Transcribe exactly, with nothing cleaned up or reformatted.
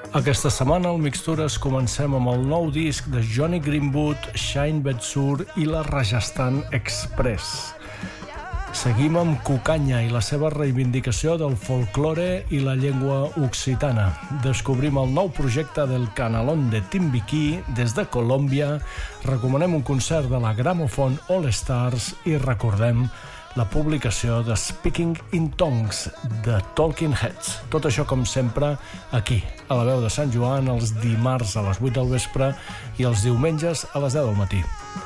Aquesta setmana al Mixtures comencem amb el nou disc de Jonny Greenwood, Shine Betsur i la Rajasthan Express. Seguim amb Cucanya i la seva reivindicació del folklore i la llengua occitana. Descobrim el nou projecte del Canalón de Timbiquí des de Colòmbia, recomanem un concert de la Gramophone All Stars i recordem la publicació de Speaking in Tongues de Talking Heads. Tot això, com sempre, aquí, a la veu de Sant Joan, els dimarts a les vuit del vespre i els diumenges a les deu del matí.